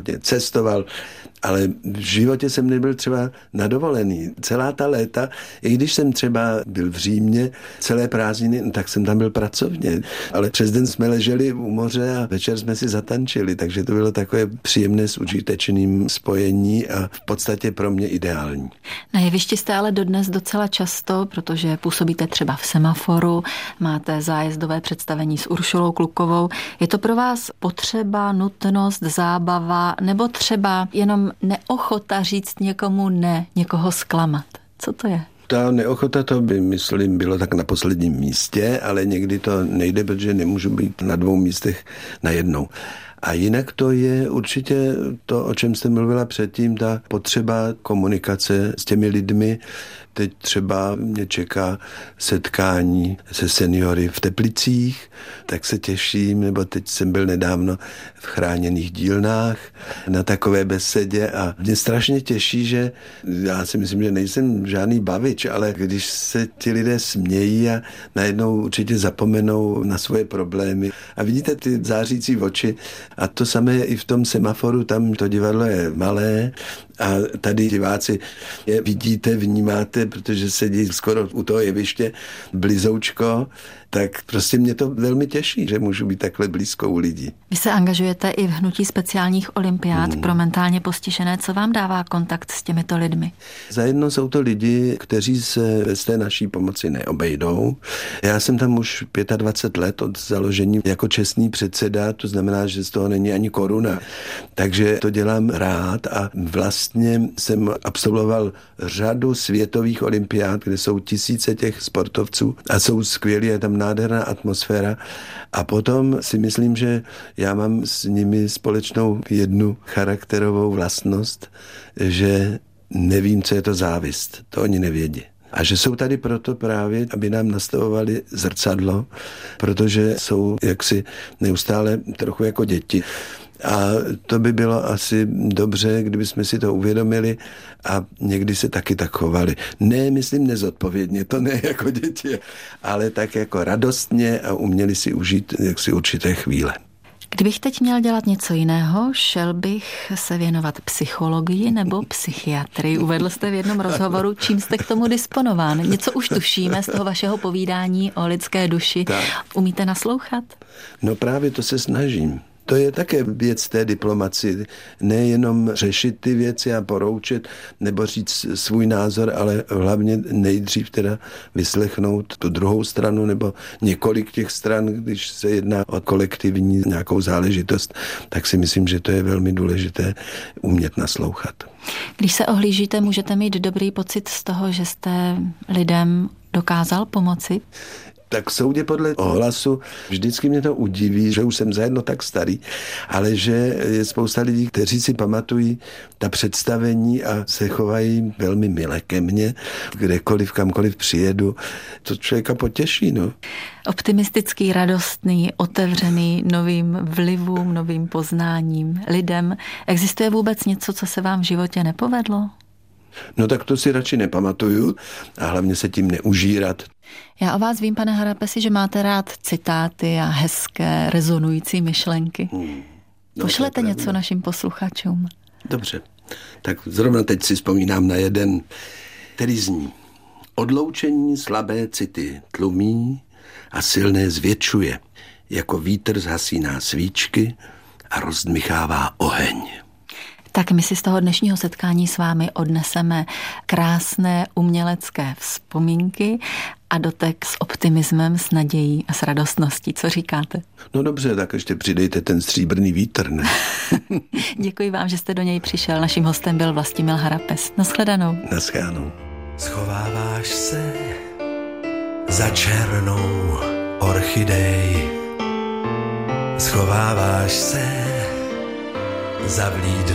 hodně cestoval, ale v životě jsem nebyl třeba na dovolený. Celá ta léta, i když jsem třeba byl v Římě celé prázdniny, tak jsem tam byl pracovně. Ale přes den jsme leželi u moře a večer jsme si zatančili, takže to bylo takové příjemné s užitečným spojení a v podstatě pro mě ideální. Na jevišti jste ale dodnes docela často, protože působíte třeba v Semaforu, máte zájezdové představení s Uršulou Klukovou. Je to pro vás potřeba, nutnost, zábava nebo třeba jenom neochota říct někomu ne, někoho zklamat? Co to je? Ta neochota, to by, myslím, bylo tak na posledním místě, ale někdy to nejde, protože nemůžu být na 2 místech najednou. A jinak to je určitě to, o čem jste mluvila předtím, ta potřeba komunikace s těmi lidmi. Teď třeba mě čeká setkání se seniory v Teplicích, tak se těším, nebo teď jsem byl nedávno v chráněných dílnách na takové besedě a mě strašně těší, že já si myslím, že nejsem žádný bavič, ale když se ti lidé smějí a najednou určitě zapomenou na svoje problémy a vidíte ty zářící oči a to samé je i v tom Semaforu, tam to divadlo je malé a tady diváci je vidíte, vnímáte, protože sedí skoro u toho jeviště blizoučko, tak prostě mě to velmi těší, že můžu být takhle blízko u lidí. Vy se angažujete i v hnutí speciálních olympiád pro mentálně postižené. Co vám dává kontakt s těmito lidmi? Zajedno jsou to lidi, kteří se bez té naší pomoci neobejdou. Já jsem tam už 25 let od založení jako čestný předseda, to znamená, že z toho není ani koruna. Takže to dělám rád a vlastně jsem absolvoval řadu světových olympiád, kde jsou tisíce těch sportovců a jsou skvělí, je tam nádherná atmosféra. A potom si myslím, že já mám s nimi společnou jednu charakterovou vlastnost, že nevím, co je to závist. To oni nevědí. A že jsou tady proto právě, aby nám nastavovali zrcadlo, protože jsou jaksi neustále trochu jako děti. A to by bylo asi dobře, kdyby jsme si to uvědomili a někdy se taky tak chovali. Ne, myslím nezodpovědně, to ne jako děti, ale tak jako radostně a uměli si užít jaksi určité chvíle. Kdybych teď měl dělat něco jiného, šel bych se věnovat psychologii nebo psychiatrii. Uvedl jste v jednom rozhovoru, čím jste k tomu disponován. Něco už tušíme z toho vašeho povídání o lidské duši. Tak. Umíte naslouchat? No právě to se snažím. To je také věc té diplomacie. Nejenom řešit ty věci a poroučet nebo říct svůj názor, ale hlavně nejdřív teda vyslechnout tu druhou stranu nebo několik těch stran, když se jedná o kolektivní nějakou záležitost, tak si myslím, že to je velmi důležité umět naslouchat. Když se ohlížíte, můžete mít dobrý pocit z toho, že jste lidem dokázal pomoci? Tak soudě podle ohlasu vždycky mě to udiví, že už jsem zajedno tak starý, ale že je spousta lidí, kteří si pamatují ta představení a se chovají velmi mile ke mně, kdekoliv, kamkoliv přijedu. To člověka potěší, no. Optimistický, radostný, otevřený novým vlivům, novým poznáním, lidem. Existuje vůbec něco, co se vám v životě nepovedlo? No tak to si radši nepamatuju a hlavně se tím neužírat. Já o vás vím, pane Harapesi, že máte rád citáty a hezké, rezonující myšlenky. No, pošlete něco našim posluchačům. Dobře. Tak zrovna teď si vzpomínám na jeden, který zní: odloučení slabé city tlumí a silné zvětšuje, jako vítr zhasíná svíčky a rozdmychává oheň. Tak my si z toho dnešního setkání s vámi odneseme krásné umělecké vzpomínky a dotek s optimismem, s nadějí a s radostností. Co říkáte? No dobře, tak ještě přidejte ten stříbrný vítr, ne? Děkuji vám, že jste do něj přišel. Naším hostem byl Vlastimil Harapes. Naschledanou. Naschledanou. Schováváš se za černou orchidej. Schováváš se za vlídnou